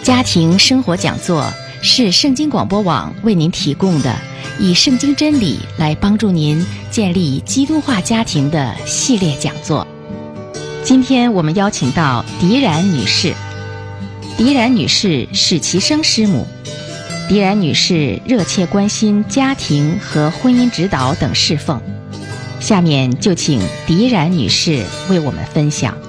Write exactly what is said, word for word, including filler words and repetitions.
家庭生活讲座是圣经广播网为您提供的以圣经真理来帮助您建立基督化家庭的系列讲座。今天我们邀请到狄然女士。狄然女士是其生师母。狄然女士热切关心家庭和婚姻指导等侍奉。下面就请狄然女士为我们分享。